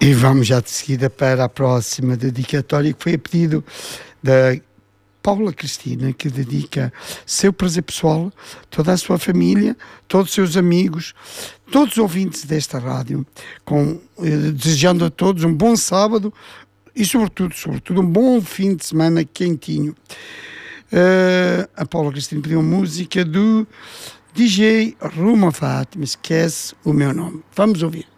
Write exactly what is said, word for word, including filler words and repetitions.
E vamos já de seguida para a próxima dedicatória, que foi a pedido da Paula Cristina, que dedica seu prazer pessoal, toda a sua família, todos os seus amigos, todos os ouvintes desta rádio, com, eh, desejando a todos um bom sábado e sobretudo, sobretudo um bom fim de semana quentinho. Uh, a Paula Cristina pediu música do D J Ruma Fat, me esquece o meu nome. Vamos ouvir.